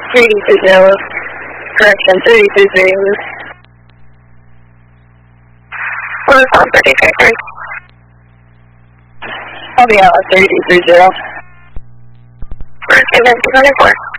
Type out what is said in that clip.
3030. Correction, 3030. What is on 3030? I'll be out on 3030. Correction, 294.